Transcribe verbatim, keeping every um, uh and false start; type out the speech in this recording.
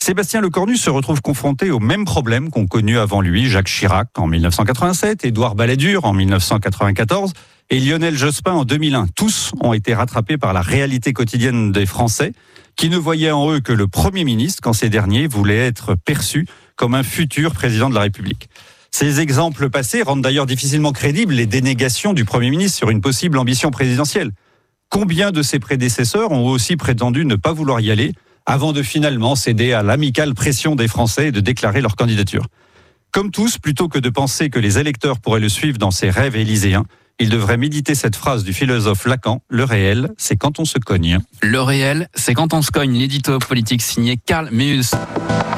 Sébastien Lecornu se retrouve confronté aux mêmes problèmes qu'ont connus avant lui Jacques Chirac en mille neuf cent quatre-vingt-sept, Édouard Balladur en mille neuf cent quatre-vingt-quatorze et Lionel Jospin en deux mille un. Tous ont été rattrapés par la réalité quotidienne des Français qui ne voyaient en eux que le Premier ministre quand ces derniers voulaient être perçus comme un futur président de la République. Ces exemples passés rendent d'ailleurs difficilement crédibles les dénégations du Premier ministre sur une possible ambition présidentielle. Combien de ses prédécesseurs ont aussi prétendu ne pas vouloir y aller avant de finalement céder à l'amicale pression des Français et de déclarer leur candidature? Comme tous, plutôt que de penser que les électeurs pourraient le suivre dans ses rêves élyséens, il devrait méditer cette phrase du philosophe Lacan: le réel, c'est quand on se cogne. Le réel, c'est quand on se cogne. L'édito politique signé Karl Meus.